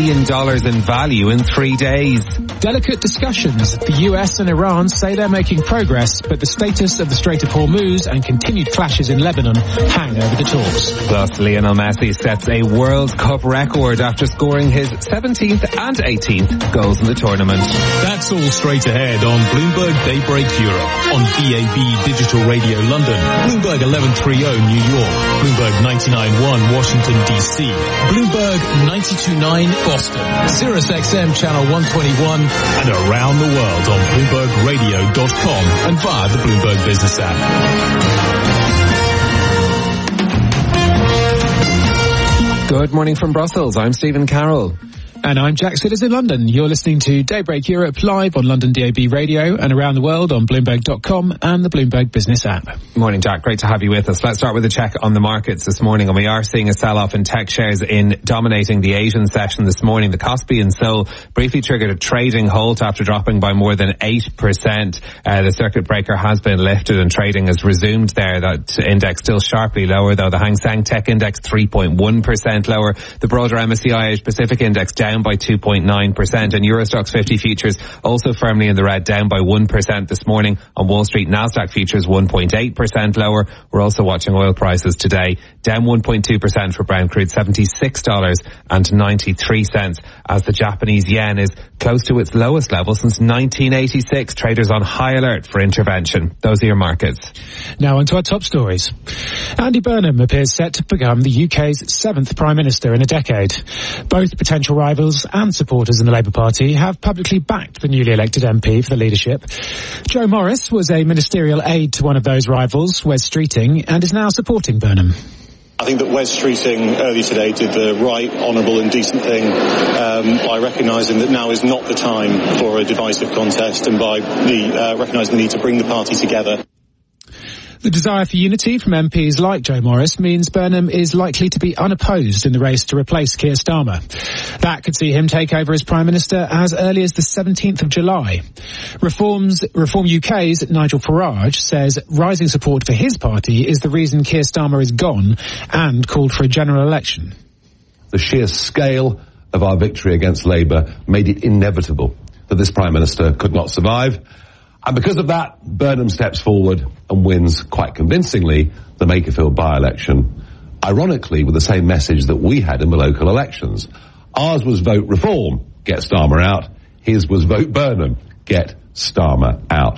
billion in value in 3 days. Delicate discussions. The US and Iran say they're making progress, but the status of the Strait of Hormuz and continued clashes in Lebanon hang over the talks. Plus, Lionel Messi sets a World Cup record after scoring his 17th and 18th goals in the tournament. That's all straight ahead on Bloomberg Daybreak Europe, on DAB Digital Radio London, Bloomberg 1130 New York, Bloomberg 99.1 Washington DC, Bloomberg 92.9 Boston, Sirius XM Channel 121, and around the world on BloombergRadio.com and via the Bloomberg Business app. Good morning from Brussels. I'm Stephen Carroll. And I'm Jack Sidders in London. You're listening to Daybreak Europe live on London DAB Radio and around the world on Bloomberg.com and the Bloomberg Business app. Morning, Jack. Great to have you with us. Let's start with a check on the markets this morning. And we are seeing a sell-off in tech shares in dominating the Asian session this morning. The Kospi in Seoul briefly triggered a trading halt after dropping by more than 8%. The circuit breaker has been lifted and trading has resumed there. That index still sharply lower, though. The Hang Seng Tech Index 3.1% lower. The broader MSCI Asia Pacific Index down by 2.9%, and Eurostoxx 50 futures also firmly in the red, down by 1% this morning. On Wall Street, Nasdaq futures 1.8% lower. We're also watching oil prices today, down 1.2% for Brent crude, $76.93, as the Japanese yen is close to its lowest level since 1986. Traders on high alert for intervention. Those are your markets. Now on to our top stories. Andy Burnham appears set to become the UK's 7th Prime Minister in a decade. Both potential rivals and supporters in the Labour Party have publicly backed the newly elected MP for the leadership. Joe Morris was a ministerial aide to one of those rivals, Wes Streeting, and is now supporting Burnham. I think that Wes Streeting earlier today did the right, honourable and decent thing by recognising that now is not the time for a divisive contest, and by recognising the need to bring the party together. The desire for unity from MPs like Joe Morris means Burnham is likely to be unopposed in the race to replace Keir Starmer. That could see him take over as Prime Minister as early as the 17th of July. Reform UK's Nigel Farage says rising support for his party is the reason Keir Starmer is gone, and called for a general election. The sheer scale of our victory against Labour made it inevitable that this Prime Minister could not survive. And because of that, Burnham steps forward and wins quite convincingly the Makerfield by-election, ironically with the same message that we had in the local elections. Ours was vote reform, get Starmer out. His was vote Burnham, get Starmer out.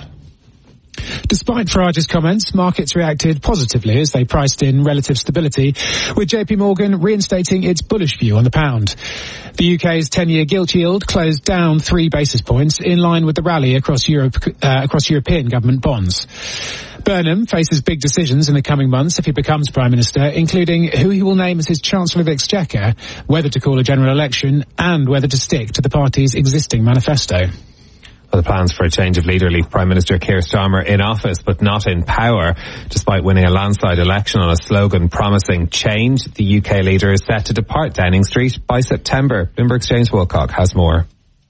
Despite Farage's comments, markets reacted positively as they priced in relative stability, with JP Morgan reinstating its bullish view on the pound. The UK's 10-year gilt yield closed down 3 basis points, in line with the rally across European government bonds. Burnham faces big decisions in the coming months if he becomes Prime Minister, including who he will name as his Chancellor of the Exchequer, whether to call a general election, and whether to stick to the party's existing manifesto. Well, the plans for a change of leader leave Prime Minister Keir Starmer in office but not in power. Despite winning a landslide election on a slogan promising change, the UK leader is set to depart Downing Street by September. Bloomberg's James Wilcock has more.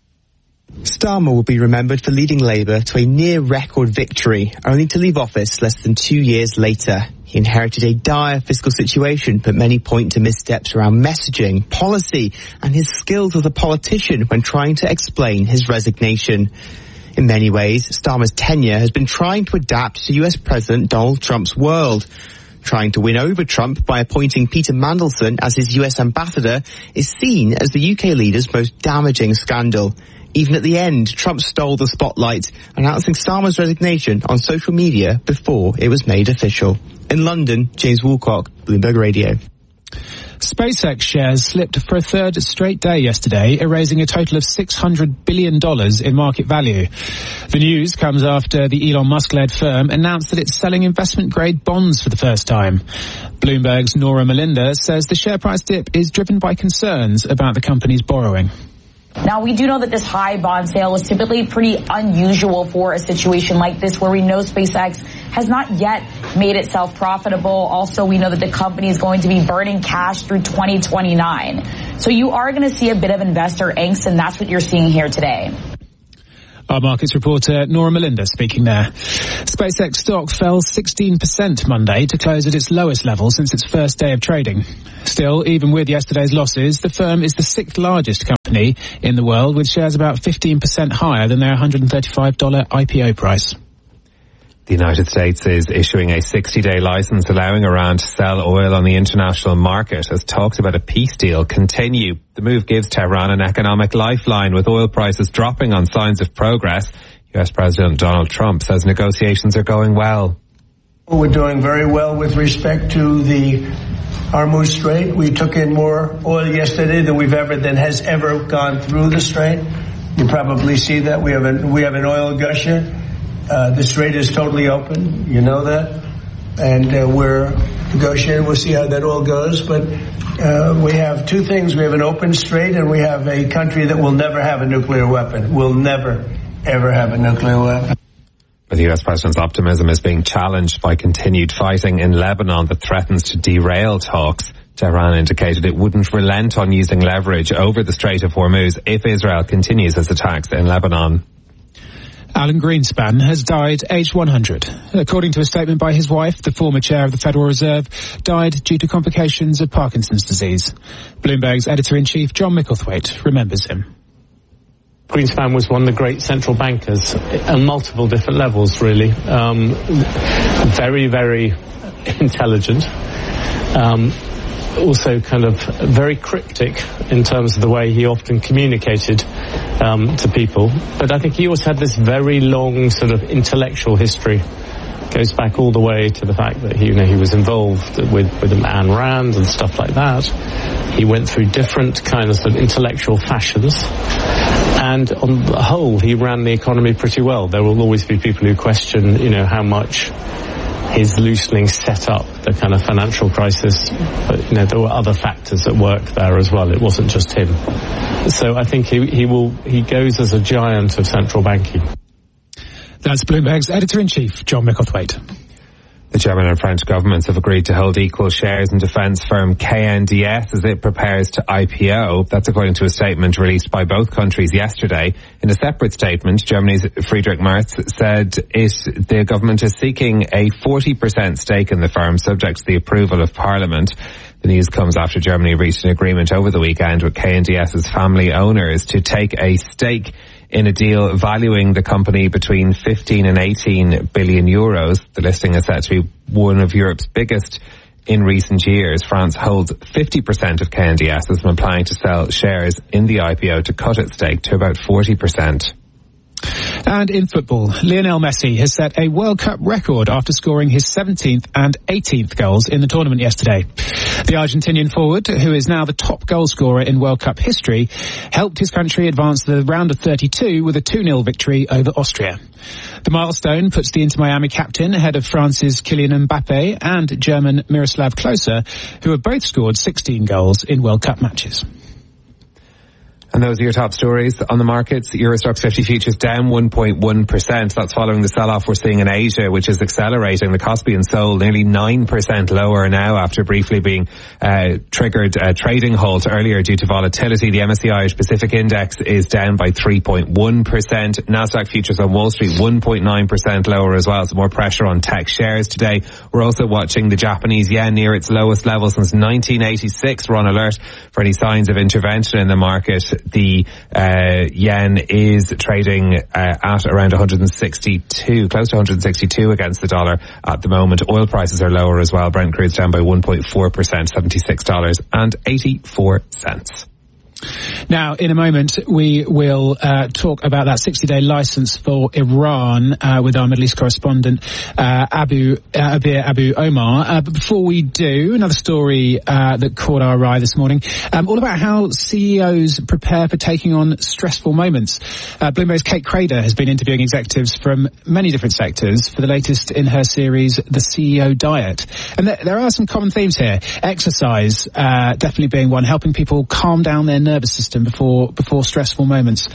Starmer will be remembered for leading Labour to a near-record victory, only to leave office less than 2 years later. He inherited a dire fiscal situation, but many point to missteps around messaging, policy, and his skills as a politician when trying to explain his resignation. In many ways, Starmer's tenure has been trying to adapt to US President Donald Trump's world. Trying to win over Trump by appointing Peter Mandelson as his US ambassador is seen as the UK leader's most damaging scandal. Even at the end, Trump stole the spotlight, announcing Starmer's resignation on social media before it was made official. In London, James Woolcock, Bloomberg Radio. SpaceX shares slipped for a third straight day yesterday, erasing a total of $600 billion in market value. The news comes after the Elon Musk-led firm announced that it's selling investment-grade bonds for the first time. Bloomberg's Nora Melinda says the share price dip is driven by concerns about the company's borrowing. Now, we do know that this high bond sale is typically pretty unusual for a situation like this, where we know SpaceX has not yet made itself profitable. Also, we know that the company is going to be burning cash through 2029. So you are going to see a bit of investor angst, and that's what you're seeing here today. Our markets reporter Nora Melinda speaking there. SpaceX stock fell 16% Monday to close at its lowest level since its first day of trading. Still, even with yesterday's losses, the firm is the 6th largest company in the world, with shares about 15% higher than their $135 IPO price. The United States is issuing a 60-day license allowing Iran to sell oil on the international market as talks about a peace deal continue. The move gives Tehran an economic lifeline, with oil prices dropping on signs of progress. US President Donald Trump says negotiations are going well. We're doing very well with respect to the Hormuz Strait. We took in more oil yesterday than has ever gone through the strait. You probably see that. We have an oil gusher. The strait is totally open, you know that, and we're negotiating. We'll see how that all goes, but we have two things. We have an open strait, and we have a country that will never have a nuclear weapon. Will never, ever have a nuclear weapon. The US President's optimism is being challenged by continued fighting in Lebanon that threatens to derail talks. Tehran indicated it wouldn't relent on using leverage over the Strait of Hormuz if Israel continues its attacks in Lebanon. Alan Greenspan has died aged 100. According to a statement by his wife, the former chair of the Federal Reserve died due to complications of Parkinson's disease. Bloomberg's editor-in-chief, John Micklethwaite, remembers him. Greenspan was one of the great central bankers on multiple different levels, really. Very, very intelligent. Also kind of very cryptic in terms of the way he often communicated to people. But I think he also had this very long sort of intellectual history. Goes back all the way to the fact that he was involved with Ayn Rand and stuff like that. He went through different kinds of intellectual fashions. And on the whole, he ran the economy pretty well. There will always be people who question, how much his loosening set up the kind of financial crisis, but there were other factors at work there as well. It wasn't just him. So I think he goes as a giant of central banking. That's Bloomberg's editor-in-chief, John Micklethwaite. The German and French governments have agreed to hold equal shares in defence firm KNDS as it prepares to IPO. That's according to a statement released by both countries yesterday. In a separate statement, Germany's Friedrich Merz said the government is seeking a 40% stake in the firm, subject to the approval of Parliament. The news comes after Germany reached an agreement over the weekend with KNDS's family owners to take a stake in a deal valuing the company between 15 and 18 billion euros. The listing is set to be one of Europe's biggest in recent years. France holds 50% of KNDS, has been planning to sell shares in the IPO to cut its stake to about 40%. And in football, Lionel Messi has set a World Cup record after scoring his 17th and 18th goals in the tournament yesterday. The Argentinian forward, who is now the top goal scorer in World Cup history, helped his country advance to the round of 32 with a 2-0 victory over Austria. The milestone puts the Inter Miami captain ahead of France's Kylian Mbappe and German Miroslav Klose, who have both scored 16 goals in World Cup matches. And those are your top stories on the markets. Euro Stoxx 50 futures down 1.1%. That's following the sell-off we're seeing in Asia, which is accelerating. The Kospi and Seoul nearly 9% lower now after briefly being triggered a trading halt earlier due to volatility. The MSCI Irish Pacific Index is down by 3.1%. Nasdaq futures on Wall Street 1.9% lower as well. So more pressure on tech shares today. We're also watching the Japanese yen near its lowest level since 1986. We're on alert for any signs of intervention in the market. The yen is trading at around 162, close to 162 against the dollar at the moment. Oil prices are lower as well. Brent crude's down by 1.4%, $76.84. Now, in a moment, we will talk about that 60-day license for Iran with our Middle East correspondent, Abu Omar. But before we do, another story that caught our eye this morning, all about how CEOs prepare for taking on stressful moments. Bloomberg's Kate Crader has been interviewing executives from many different sectors for the latest in her series, The CEO Diet. And there are some common themes here. Exercise definitely being one, helping people calm down their nervous system before stressful moments.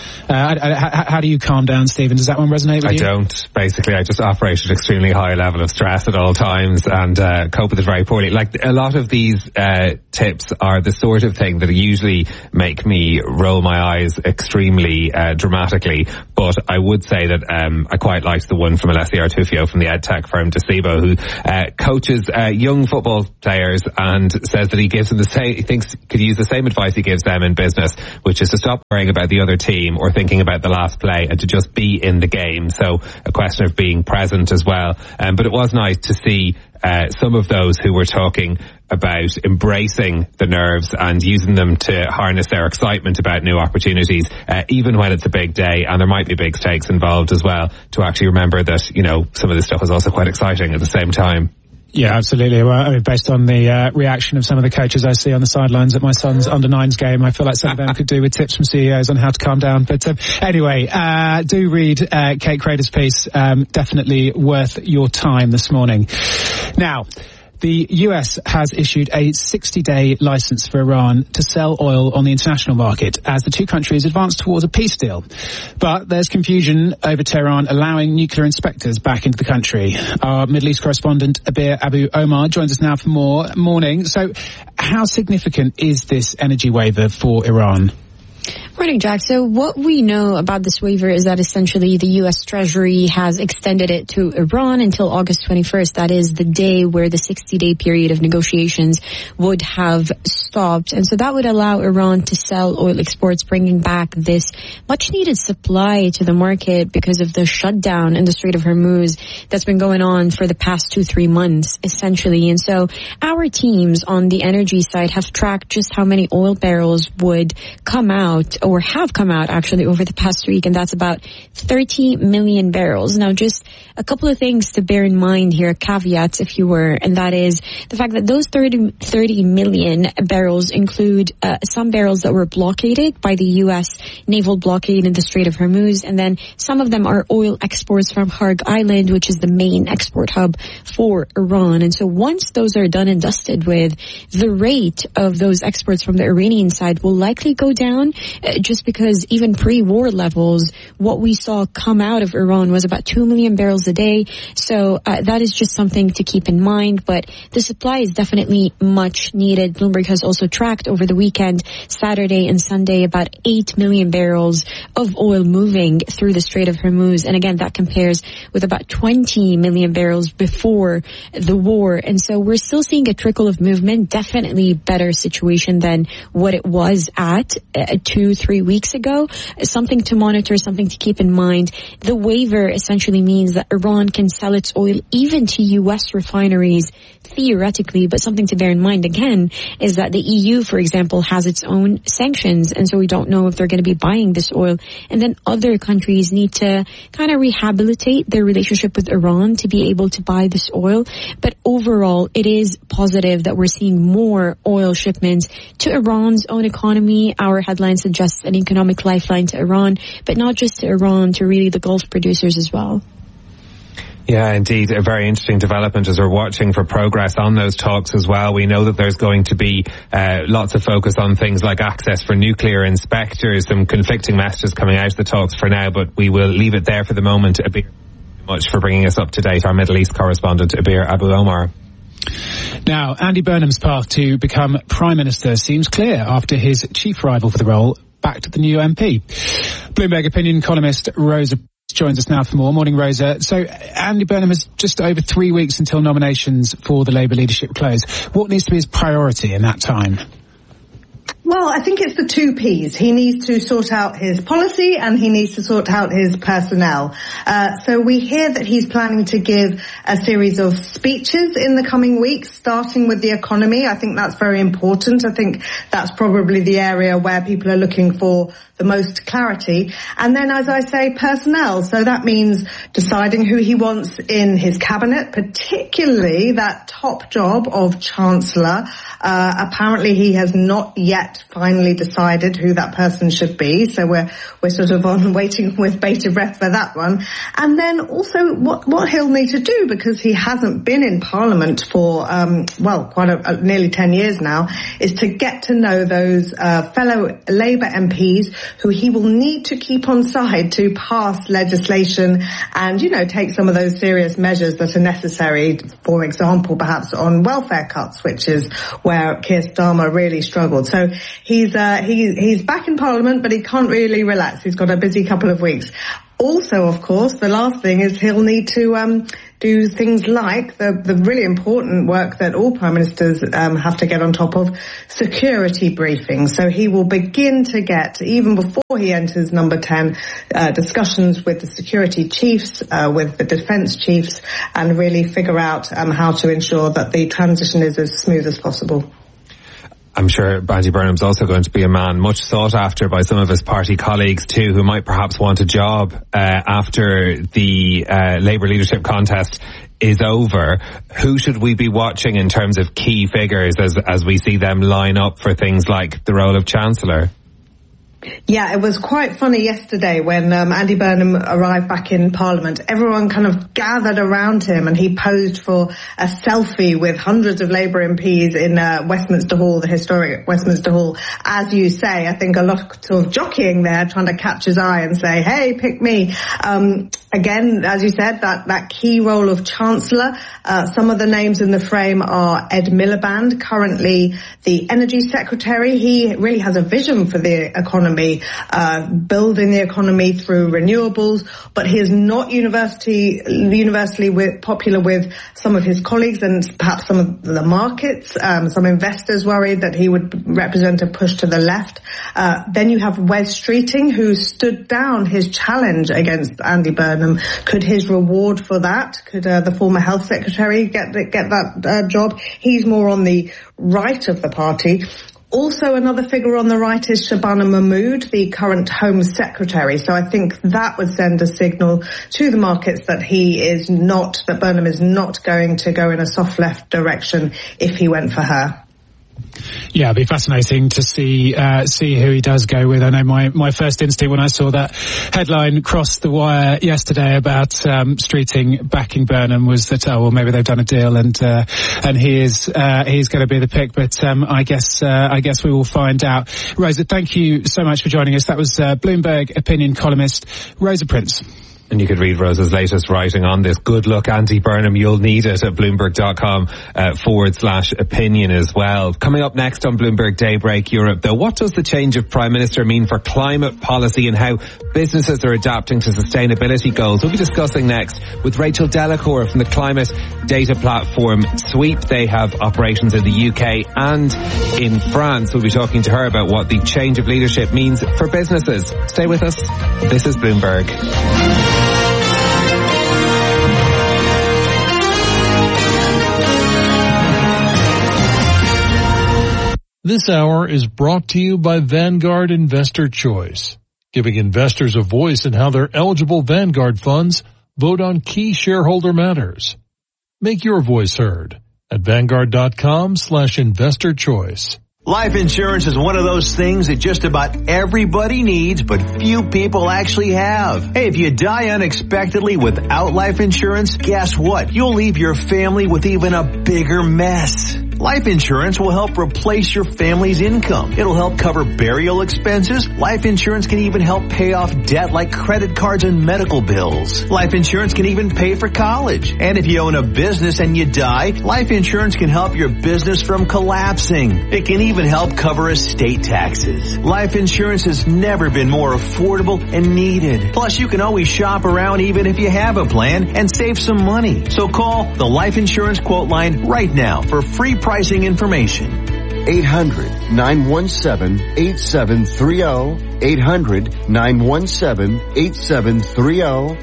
How do you calm down, Stephen? Does that one resonate with you? I don't. Basically, I just operate at extremely high level of stress at all times and cope with it very poorly. Like, a lot of these tips are the sort of thing that usually make me roll my eyes extremely dramatically. But I would say that I quite liked the one from Alessia Artufio from the EdTech firm Decebo, who coaches young football players and says that he gives them he thinks could use the same advice he gives them in business, which is to stop worrying about the other team or thinking about the last play and to just be in the game. So a question of being present as well. But it was nice to see some of those who were talking about embracing the nerves and using them to harness their excitement about new opportunities, even when it's a big day and there might be big stakes involved as well, to actually remember that, you know, some of this stuff is also quite exciting at the same time. Yeah, absolutely. Well, I mean, based on the reaction of some of the coaches I see on the sidelines at my son's under-9s game, I feel like some of them could do with tips from CEOs on how to calm down. But anyway, do read Kate Crader's piece. Definitely worth your time this morning. Now, the US has issued a 60-day license for Iran to sell oil on the international market as the two countries advance towards a peace deal. But there's confusion over Tehran allowing nuclear inspectors back into the country. Our Middle East correspondent, Abir Abu Omar, joins us now for more. Morning. So how significant is this energy waiver for Iran? Morning, Jack. So what we know about this waiver is that essentially the U.S. Treasury has extended it to Iran until August 21st. That is the day where the 60-day period of negotiations would have stopped. And so that would allow Iran to sell oil exports, bringing back this much-needed supply to the market because of the shutdown in the Strait of Hormuz that's been going on for the past 2-3 months, essentially. And so our teams on the energy side have tracked just how many oil barrels would come out, or have come out actually over the past week, and that's about 30 million barrels. Now, just a couple of things to bear in mind here, caveats if you were, and that is the fact that those 30 million barrels include some barrels that were blockaded by the U.S. naval blockade in the Strait of Hormuz, and then some of them are oil exports from Kharg Island, which is the main export hub for Iran. And so once those are done and dusted with, the rate of those exports from the Iranian side will likely go down, just because even pre-war levels, what we saw come out of Iran was about 2 million barrels a day. So that is just something to keep in mind. But the supply is definitely much needed. Bloomberg has also tracked over the weekend, Saturday and Sunday, about 8 million barrels of oil moving through the Strait of Hormuz. And again, that compares with about 20 million barrels before the war. And so we're still seeing a trickle of movement, definitely better situation than what it was at 2-3 weeks ago. Something to monitor, something to keep in mind. The waiver essentially means that Iran can sell its oil even to U.S. refineries, theoretically, but something to bear in mind again is that the EU, for example, has its own sanctions, and so we don't know if they're going to be buying this oil. And then other countries need to kind of rehabilitate their relationship with Iran to be able to buy this oil. But overall, it is positive that we're seeing more oil shipments to Iran's own economy. Our headline suggests an economic lifeline to Iran, but not just to Iran, to really the Gulf producers as well. Yeah, indeed. A very interesting development as we're watching for progress on those talks as well. We know that there's going to be lots of focus on things like access for nuclear inspectors, some conflicting messages coming out of the talks for now, but we will leave it there for the moment. Abir, much for bringing us up to date. Our Middle East correspondent, Abir Abu Omar. Now, Andy Burnham's path to become Prime Minister seems clear after his chief rival for the role backed the new MP. Bloomberg opinion columnist Rosa joins us now for more. Morning, Rosa. So Andy Burnham has just over 3 weeks until nominations for the Labour leadership close. What needs to be his priority in that time? Well, I think it's the two Ps. He needs to sort out his policy and he needs to sort out his personnel. So we hear that he's planning to give a series of speeches in the coming weeks, starting with the economy. I think that's very important. I think that's probably the area where people are looking for the most clarity. And then, as I say, personnel. So that means deciding who he wants in his cabinet, particularly that top job of Chancellor. Apparently he has not yet yet finally decided who that person should be. So we're sort of waiting with bated breath for that one. And then also what he'll need to do, because he hasn't been in Parliament for, nearly 10 years now, is to get to know those fellow Labour MPs who he will need to keep on side to pass legislation and, take some of those serious measures that are necessary, for example, perhaps on welfare cuts, which is where Keir Starmer really struggled. So he's back in Parliament, but he can't really relax. He's got a busy couple of weeks. Also, of course, the last thing is he'll need to do things like the really important work that all prime ministers have to get on top of, security briefings. So he will begin to get, even before he enters number 10, discussions with the security chiefs, with the defence chiefs, and really figure out how to ensure that the transition is as smooth as possible. I'm sure Andy Burnham's also going to be a man much sought after by some of his party colleagues too, who might perhaps want a job after the Labour leadership contest is over. Who should we be watching in terms of key figures as we see them line up for things like the role of Chancellor? Yeah, it was quite funny yesterday when Andy Burnham arrived back in Parliament. Everyone kind of gathered around him and he posed for a selfie with hundreds of Labour MPs in Westminster Hall, the historic Westminster Hall. As you say, I think a lot of sort of jockeying there, trying to catch his eye and say, hey, pick me. Again, as you said, that key role of Chancellor. Some of the names in the frame are Ed Miliband, currently the Energy Secretary. He really has a vision for the economy, building the economy through renewables, but he is not universally popular with some of his colleagues and perhaps some of the markets. Some investors worried that he would represent a push to the left. Then you have Wes Streeting, who stood down his challenge against Andy Burnham. Could his reward for that, could the former health secretary get that job? He's more on the right of the party. Also, another figure on the right is Shabana Mahmood, the current Home Secretary. So I think that would send a signal to the markets that that Burnham is not going to go in a soft left direction if he went for her. Yeah, it'd be fascinating to see who he does go with. I know my first instinct when I saw that headline cross the wire yesterday about Streeting backing Burnham was that maybe they've done a deal and he's going to be the pick. But I guess we will find out. Rosa, thank you so much for joining us. That was Bloomberg opinion columnist Rosa Prince. And you could read Rosa's latest writing on this. Good luck, Andy Burnham. You'll need it at Bloomberg.com/opinion as well. Coming up next on Bloomberg Daybreak Europe, though, what does the change of Prime Minister mean for climate policy and how businesses are adapting to sustainability goals? We'll be discussing next with Rachel Delacour from the climate data platform Sweep. They have operations in the UK and in France. We'll be talking to her about what the change of leadership means for businesses. Stay with us. This is Bloomberg. This hour is brought to you by Vanguard Investor Choice, giving investors a voice in how their eligible Vanguard funds vote on key shareholder matters. Make your voice heard at Vanguard.com/investor choice. Life insurance is one of those things that just about everybody needs, but few people actually have. Hey, if you die unexpectedly without life insurance, guess what? You'll leave your family with even a bigger mess. Life insurance will help replace your family's income. It'll help cover burial expenses. Life insurance can even help pay off debt like credit cards and medical bills. Life insurance can even pay for college. And if you own a business and you die, life insurance can help your business from collapsing. It can even help cover estate taxes. Life insurance has never been more affordable and needed. Plus, you can always shop around even if you have a plan and save some money. So call the Life Insurance Quote Line right now for free pricing information. 800-917-8730. 800-917-8730.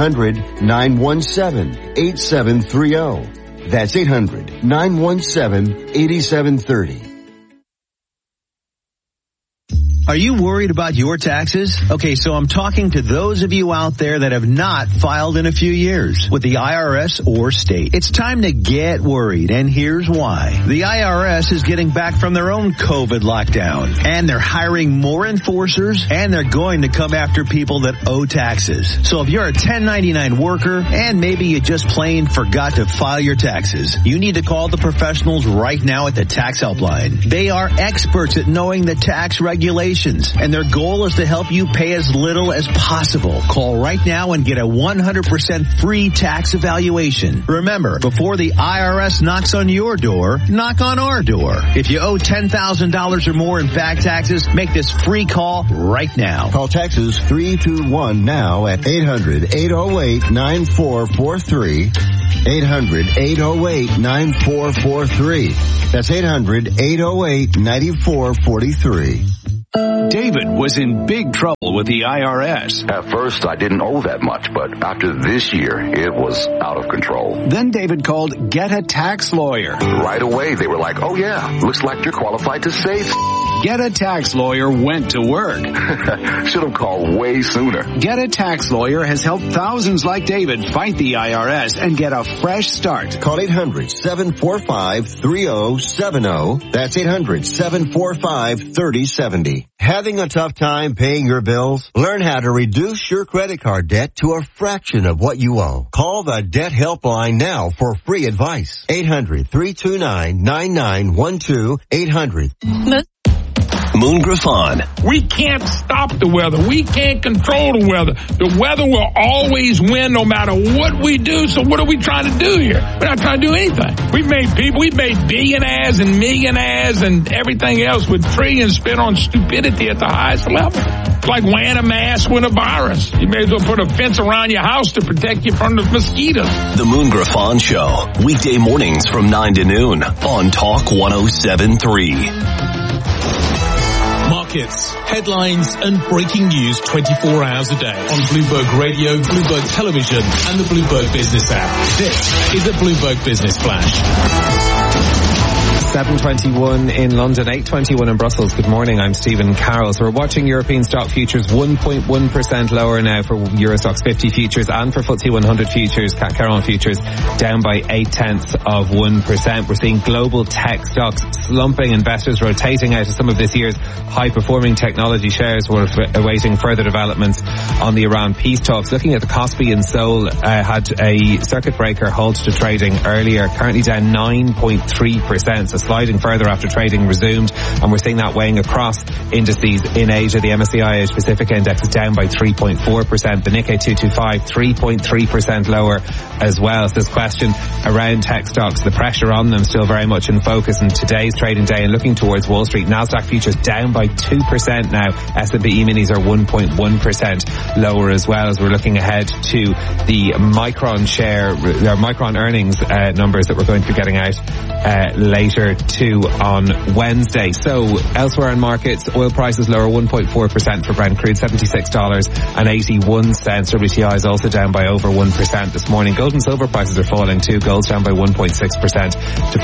800-917-8730. That's 800-917-8730. Are you worried about your taxes? Okay, so I'm talking to those of you out there that have not filed in a few years with the IRS or state. It's time to get worried, and here's why. The IRS is getting back from their own COVID lockdown, and they're hiring more enforcers, and they're going to come after people that owe taxes. So if you're a 1099 worker, and maybe you just plain forgot to file your taxes, you need to call the professionals right now at the Tax Helpline. They are experts at knowing the tax regulations, and their goal is to help you pay as little as possible. Call right now and get a 100% free tax evaluation. Remember, before the IRS knocks on your door, knock on our door. If you owe $10,000 or more in back taxes, make this free call right now. Call Texas 321 now at 800-808-9443. 800-808-9443. That's 800-808-9443. David was in big trouble with the IRS. At first, I didn't owe that much, but after this year, it was out of control. Then David called Get a Tax Lawyer. Right away, they were like, oh yeah, looks like you're qualified to save. Get a Tax Lawyer went to work. Should have called way sooner. Get a Tax Lawyer has helped thousands like David fight the IRS and get a fresh start. Call 800-745-3070. That's 800-745-3070. Having a tough time paying your bills? Learn how to reduce your credit card debt to a fraction of what you owe. Call the Debt Helpline now for free advice. 800-329-9912. 800. Moon Griffon. We can't stop the weather. We can't control the weather. The weather will always win no matter what we do. So what are we trying to do here? We're not trying to do anything. We've made billionaires and millionaires and everything else with trillions spent on stupidity at the highest level. It's like wearing a mask with a virus. You may as well put a fence around your house to protect you from the mosquitoes. The Moon Griffon Show. Weekday mornings from 9 to noon on Talk 107.3. Markets, headlines, and breaking news 24 hours a day on Bloomberg Radio, Bloomberg Television, and the Bloomberg Business app. This is the Bloomberg Business Flash. 7:21 in London, 8:21 in Brussels. Good morning, I'm Stephen Carroll. So we're watching European stock futures 1.1% lower now for Euro Stoxx 50 futures and for FTSE 100 futures, CAC 40 futures down by 0.8%. We're seeing global tech stocks slumping, investors rotating out of some of this year's high-performing technology shares. We're awaiting further developments on the Iran peace talks. Looking at the Kospi in Seoul, had a circuit breaker halt to trading earlier, currently down 9.3%. So sliding further after trading resumed, and we're seeing that weighing across indices in Asia. The MSCI Asia Pacific Index is down by 3.4%. The Nikkei 225 3.3% lower as well. So this question around tech stocks, the pressure on them still very much in focus in today's trading day. And looking towards Wall Street, Nasdaq futures down by 2% now. S&P E-minis are 1.1% lower as well, as we're looking ahead to the Micron Micron earnings numbers that we're going to be getting out later too on Wednesday. So elsewhere in markets, oil prices lower 1.4% for Brent crude, $76.81. WTI is also down by over 1% this morning. Gold and silver prices are falling too. Gold's down by 1.6% to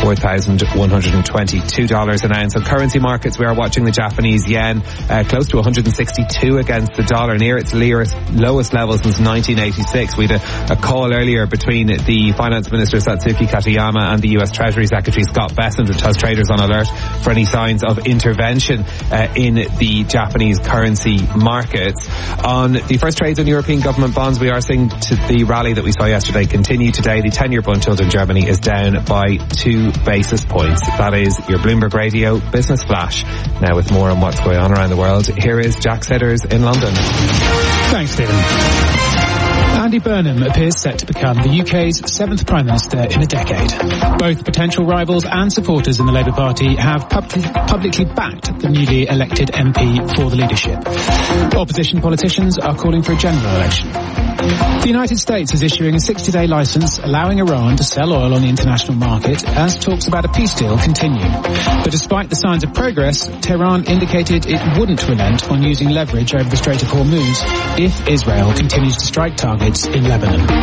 $4,122 an ounce. On currency markets, we are watching the Japanese yen close to 162 against the dollar, near its lowest level since 1986. We had a call earlier between the Finance Minister Satsuki Katayama and the US Treasury Secretary Scott Bessent, which has traders on alert for any signs of intervention in the Japanese currency markets. On the first trades on European government bonds, we are seeing the rally that we saw yesterday continue today. The 10-year bund yield in Germany is down by 2 basis points. That is your Bloomberg Radio Business Flash. Now with more on what's going on around the world, here is Jack Sitters in London. Thanks, Stephen. Andy Burnham appears set to become the UK's 7th Prime Minister in a decade. Both potential rivals and supporters in the Labour Party have publicly backed the newly elected MP for the leadership. Opposition politicians are calling for a general election. The United States is issuing a 60-day license allowing Iran to sell oil on the international market as talks about a peace deal continue. But despite the signs of progress, Tehran indicated it wouldn't relent on using leverage over the Strait of Hormuz if Israel continues to strike targets in Lebanon.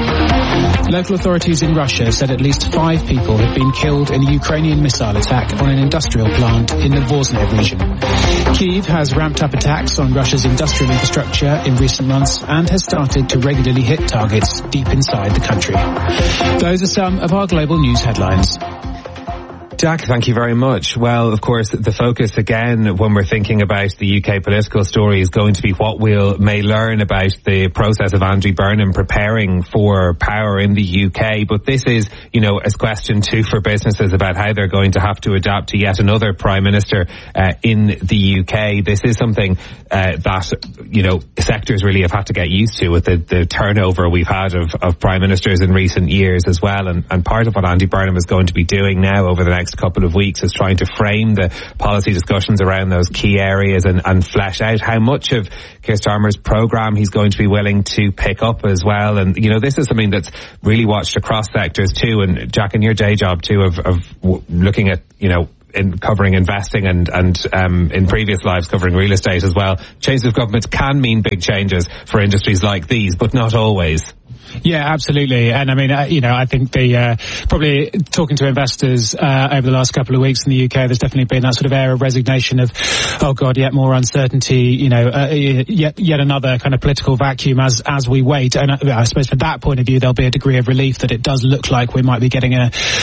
Local authorities in Russia said at least 5 people had been killed in a Ukrainian missile attack on an industrial plant in the Voronezh region. Kyiv has ramped up attacks on Russia's industrial infrastructure in recent months and has started to regularly hit targets deep inside the country. Those are some of our global news headlines. Jack, thank you very much. Well, of course, the focus again when we're thinking about the UK political story is going to be what we may learn about the process of Andy Burnham preparing for power in the UK. But this is, a question too for businesses about how they're going to have to adapt to yet another Prime Minister in the UK. This is something that, sectors really have had to get used to with the turnover we've had of Prime Ministers in recent years as well. And part of what Andy Burnham is going to be doing now over the next couple of weeks is trying to frame the policy discussions around those key areas and flesh out how much of Keir Starmer's programme he's going to be willing to pick up as well. And, this is something that's really watched across sectors too. And Jack, in your day job too of looking at, in covering investing and in previous lives covering real estate as well, changes of government can mean big changes for industries like these, but not always. Yeah, absolutely. And I mean, I think probably talking to investors over the last couple of weeks in the UK, there's definitely been that sort of air of resignation of, oh God, yet more uncertainty, yet another kind of political vacuum as we wait. And I suppose from that point of view, there'll be a degree of relief that it does look like we might be getting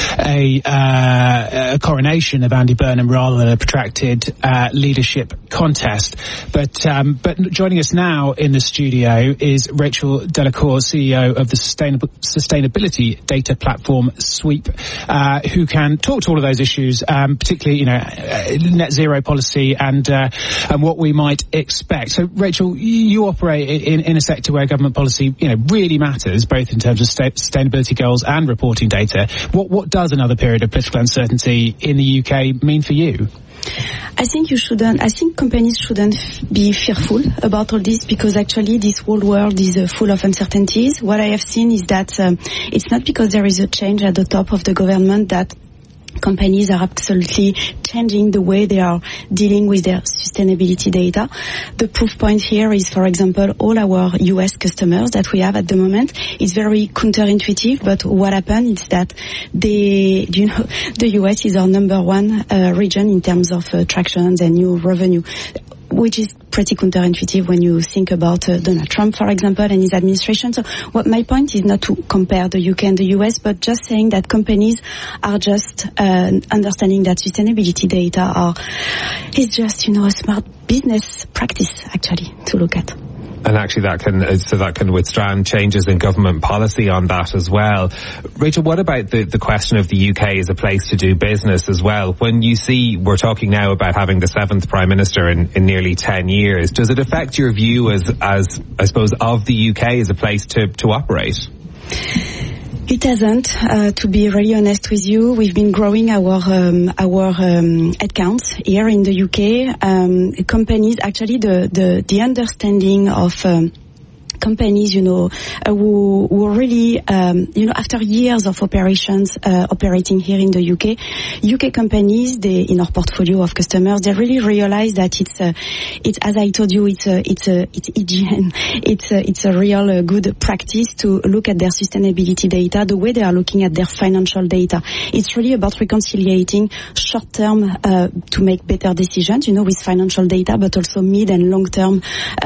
a coronation of Andy Burnham rather than a protracted leadership contest. But joining us now in the studio is Rachel Delacour, CEO of the sustainability data platform Sweep, who can talk to all of those issues, particularly net zero policy and what we might expect. So, Rachel, you operate in a sector where government policy really matters, both in terms of sustainability goals and reporting data. What does another period of political uncertainty in the UK mean for you? I think companies shouldn't be fearful about all this, because actually this whole world is full of uncertainties. What I have seen is that it's not because there is a change at the top of the government that companies are absolutely changing the way they are dealing with their sustainability data. The proof point here is, for example, all our US customers that we have at the moment. It's very counterintuitive, but what happened is that the US is our number one region in terms of tractions and new revenue, which is pretty counterintuitive when you think about Donald Trump, for example, and his administration. So my point is not to compare the UK and the US, but just saying that companies are just understanding that sustainability data is just, a smart business practice, actually, to look at. And actually that can withstand changes in government policy on that as well. Rachel, what about the question of the UK as a place to do business as well? When you see, we're talking now about having the 7th Prime Minister in nearly 10 years, does it affect your view as I suppose, of the UK as a place to operate? It hasn't, to be really honest with you. We've been growing our headcounts here in the UK. Companies, actually the understanding of companies, who really, after years of operations, operating here in the UK companies, in our portfolio of customers, they really realize that it's as I told you, it's hygiene. It's a real good practice to look at their sustainability data, the way they are looking at their financial data. It's really about reconciliating short term, to make better decisions, with financial data, but also mid and long term,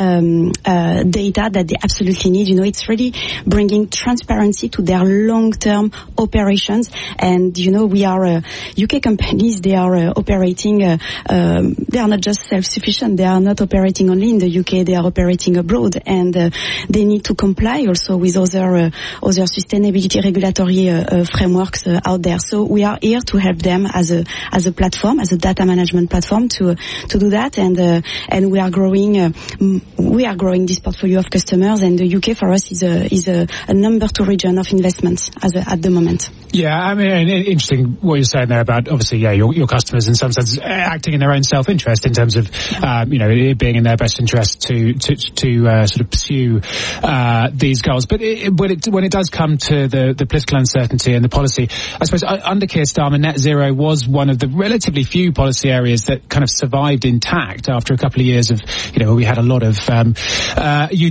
data that they absolutely need. It's really bringing transparency to their long-term operations. And, we are UK companies, they are operating, they are not just self-sufficient. They are not operating only in the UK, they are operating abroad. And they need to comply also with other sustainability regulatory frameworks out there. So we are here to help them as a platform, as a data management platform to do that. And we are growing this portfolio of customers, and the UK for us is a number 2 region of investments at the moment. Yeah, I mean, interesting what you're saying there about, obviously, your customers in some sense acting in their own self-interest in terms of, it being in their best interest to sort of pursue these goals. But when it does come to the political uncertainty and the policy, I suppose under Keir Starmer, net zero was one of the relatively few policy areas that kind of survived intact after a couple of years of, we had a lot of U-turns in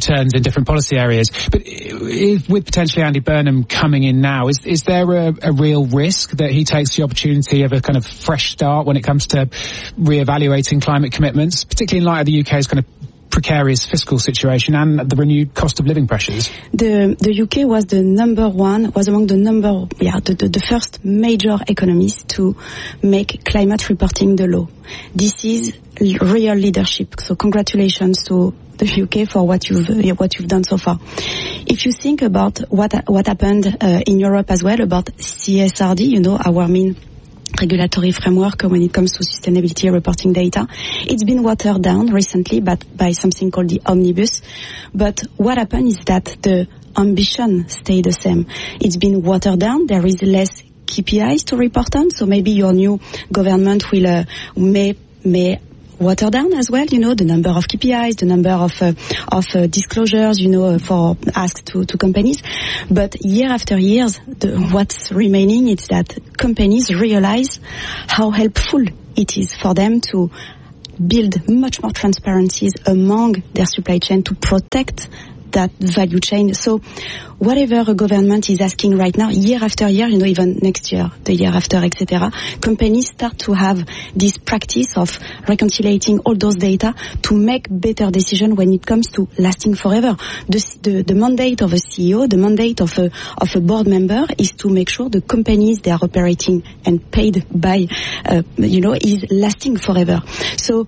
different policy areas. But with potentially Andy Burnham coming in now, is there a real risk that he takes the opportunity of a kind of fresh start when it comes to re-evaluating climate commitments, particularly in light of the UK's kind of precarious fiscal situation and the renewed cost of living pressures? The UK was among the first major economies to make climate reporting the law. This is real leadership. So congratulations to the UK for what you've done so far. If you think about what happened in Europe as well about CSRD, our main regulatory framework when it comes to sustainability reporting data. It's been watered down recently by something called the Omnibus. But what happened is that the ambition stayed the same. It's been watered down. There is less KPIs to report on. So maybe your new government will may water down as well, the number of KPIs, the number of disclosures, for asked to companies. But year after year, what's remaining is that companies realize how helpful it is for them to build much more transparencies among their supply chain to protect that value chain. So whatever a government is asking right now, year after year, even next year, the year after, etc., companies start to have this practice of reconciliating all those data to make better decisions when it comes to lasting forever. The mandate of a CEO, the mandate of a board member is to make sure the companies they are operating and paid by, is lasting forever. So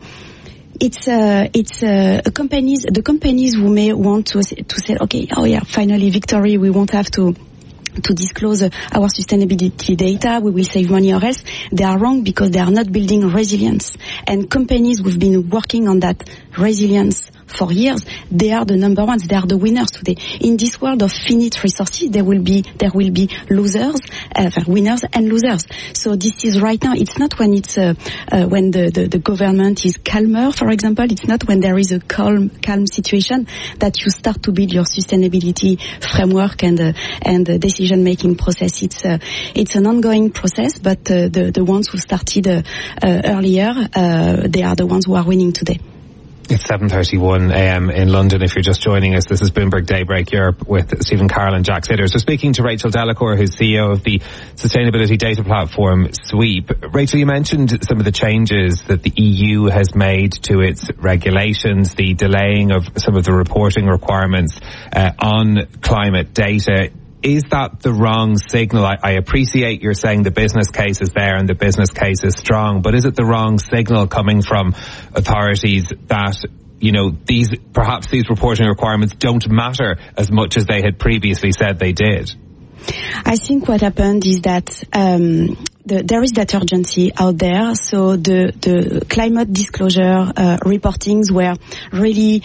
the companies who may want to say, okay, finally victory, we won't have to disclose our sustainability data, we will save money or else. They are wrong because they are not building resilience. And companies who've been working on that resilience for years, they are the number ones, they are the winners today. In this world of finite resources, there will be losers, winners and losers. So this is right now, it's not when it's when the government is calmer, for example, it's not when there is a calm situation that you start to build your sustainability framework and decision-making process. It's an ongoing process, but the ones who started earlier, they are the ones who are winning today. It's 7:31 a.m. in London. If you're just joining us, this is Bloomberg Daybreak Europe with Stephen Carroll and Jack Sitters. We're speaking to Rachel Delacour, who's CEO of the sustainability data platform Sweep. Rachel, you mentioned some of the changes that the EU has made to its regulations, the delaying of some of the reporting requirements on climate data. Is that the wrong signal? I appreciate you're saying the business case is there and the business case is strong, but is it the wrong signal coming from authorities that, these reporting requirements don't matter as much as they had previously said they did? I think what happened is that there is that urgency out there. So the climate disclosure reportings were really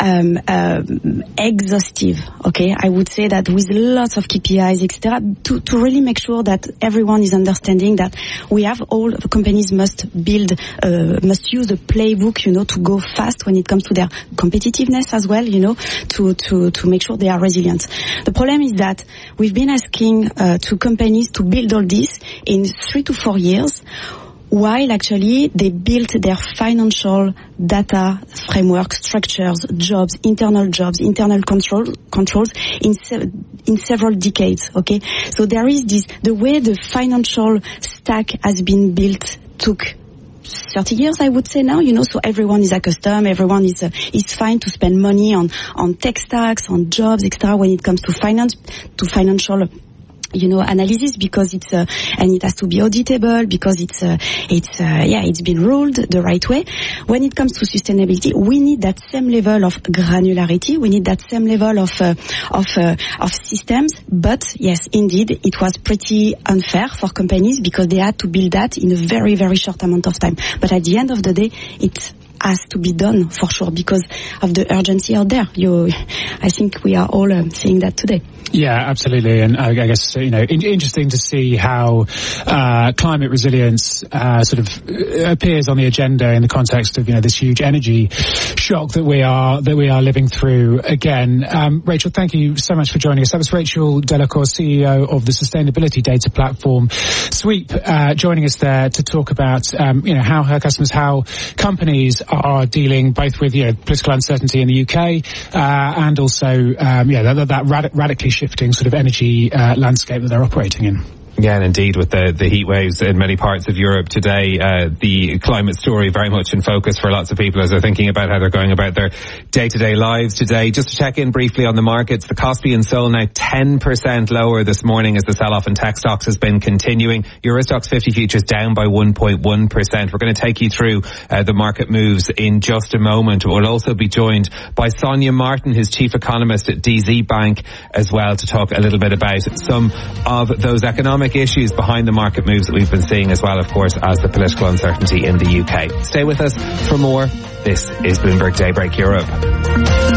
exhaustive. Okay, I would say that with lots of KPIs, etc., to really make sure that everyone is understanding that we have all the companies must use the playbook, to go fast when it comes to their competitiveness as well, to make sure they are resilient. The problem is that we've been asking to companies to build all this in 3 to 4 years, while actually they built their financial data framework, structures, internal controls in several decades. Okay, so there is the way the financial stack has been built took 30 years, I would say now, so everyone is accustomed, everyone is fine to spend money on tech stacks, on jobs, etc. when it comes to financial analysis, because it's and it has to be auditable, because it's been ruled the right way. When it comes to sustainability, we need that same level of granularity, we need that same level of systems. But yes, indeed, it was pretty unfair for companies because they had to build that in a very, very short amount of time. But at the end of the day, it has to be done for sure because of the urgency out there. I think we are all seeing that today. Yeah, absolutely. And I guess, interesting to see how climate resilience sort of appears on the agenda in the context of, this huge energy shock that we are living through again. Rachel, thank you so much for joining us. That was Rachel Delacour, CEO of the sustainability data platform Sweep, joining us there to talk about, how her customers, how companies are dealing both with political uncertainty in the UK and also that radically shifting sort of energy landscape that they're operating in. Yeah, and indeed with the heat waves in many parts of Europe today, the climate story very much in focus for lots of people as they're thinking about how they're going about their day-to-day lives today. Just to check in briefly on the markets, the Kospi and Seoul now 10% lower this morning as the sell-off in tech stocks has been continuing. Eurostoxx 50 futures down by 1.1%. We're going to take you through the market moves in just a moment. We'll also be joined by Sonia Martin, who's chief economist at DZ Bank, as well, to talk a little bit about some of those economic issues behind the market moves that we've been seeing, as well, of course, as the political uncertainty in the UK. Stay with us for more. This is Bloomberg Daybreak Europe.